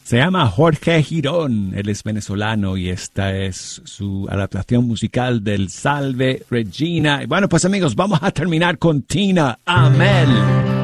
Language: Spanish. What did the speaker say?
Se llama Jorge Girón, él es venezolano y esta es su adaptación musical del Salve Regina. Bueno, pues amigos, vamos a terminar con Tina Amel.